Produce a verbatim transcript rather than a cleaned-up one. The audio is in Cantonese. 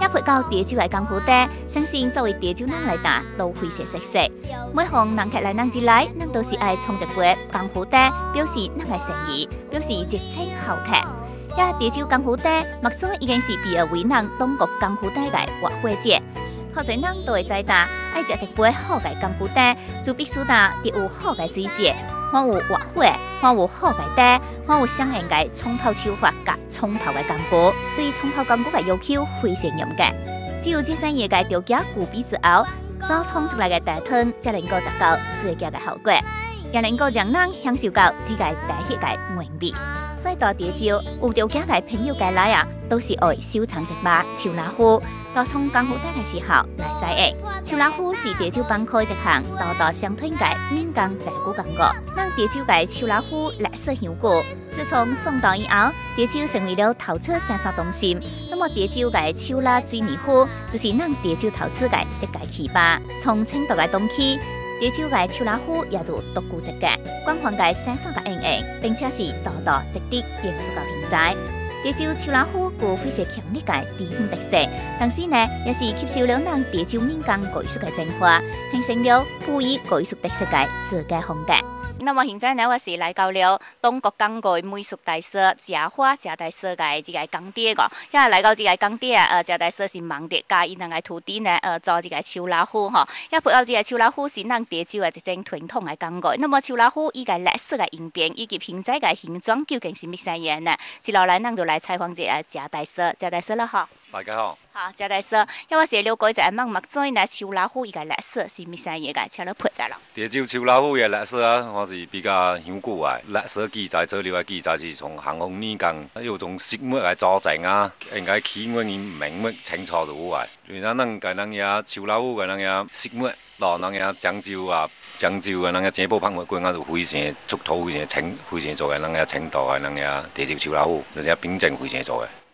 配到潮州嘅江湖底，相信作為潮州人來打都非常熟悉。每逢人客來人之來，咱都是愛沖一杯江湖底，表示咱嘅誠意，表示熱情好客。呀，潮州江湖底，目前已經是被譽為人中國江湖底嘅活火節。好多人都會知道，愛食一杯好嘅江湖底，就必須打得有好嘅水節，還有活火，還有好嘅底，還有相應嘅沖泡手法甲沖泡嘅功夫。對沖泡功夫嘅要求非常嚴格，只有這些嘢嘅條件具備之後，所沖出來嘅茶湯才能夠達到最佳嘅效果，也能夠讓人享受到自家大喜嘅美味。所以到潮州有條件嘅朋友介來啊，都是愛收藏一把秋老虎。到從江湖底嘅時候來使用。秋老虎是潮州幫開一項道道相傳嘅民間大古功夫。咱潮州嘅秋老虎歷史悠久，自從宋代以後，潮州成為了陶瓷生產中心。那麼潮州嘅秋老水泥虎就是咱潮州陶瓷嘅一個起吧。從清代嘅東起，潮州嘅秋老虎也就獨具一格，廣泛嘅生產嘅應用，並且是道道值得延續到現在。潮州秋老虎具非常強烈嘅地方特色，同時呢，也是吸收了咱潮州民間藝術嘅精華，形成了富有藝術特色嘅自家風格。那麼現在呢，我是來到了中國港嘅美術大師賈花賈大師嘅這個工地個，因為來到這個工地啊，呃，賈大師是忙着教伊兩個徒弟呢，呃，做這個秋老虎吼，因為配合這個秋老虎是咱潮州嘅一種傳統嘅工具。那麼秋老虎伊個歷史嘅演變以及現在嘅形狀究竟是乜嘢樣呢？接落來咱就來採訪這個賈大師，賈大師啦，嗬。 大家好。 好，賈大師，因為我是了解一下乜乜最呢秋老虎伊個歷史是乜嘢嘅，請你配一啦。 潮州秋老虎嘅歷史啊，我是比較悠久嘅。歷史記載資料嘅記載是從咸豐年間有種石木嘅組成啊，應該起源於明末清初就有嘅。因為咱咱個咱遐秋老虎個咱遐石木，咯咱遐漳州啊，漳州嘅咱遐井埔拍賣館啊，就非常出土非常清非常做嘅咱遐青島嘅咱遐潮州秋老虎，而且品質非常做嘅。